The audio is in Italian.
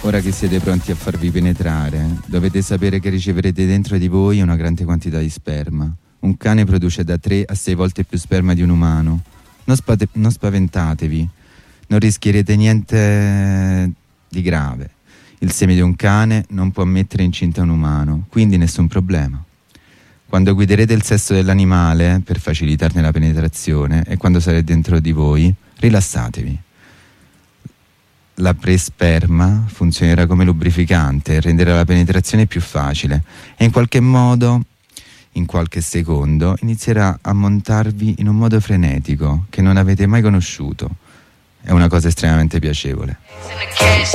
Ora che siete pronti a farvi penetrare, dovete sapere che riceverete dentro di voi una grande quantità di sperma. Un cane produce da 3 a 6 volte più sperma di un umano. Non spaventatevi, non rischierete niente di grave. Il seme di un cane non può mettere incinta un umano, quindi nessun problema. Quando guiderete il sesso dell'animale per facilitarne la penetrazione e quando sarete dentro di voi, rilassatevi. La presperma funzionerà come lubrificante e renderà la penetrazione più facile e in qualche modo, in qualche secondo, inizierà a montarvi in un modo frenetico che non avete mai conosciuto. È una cosa estremamente piacevole.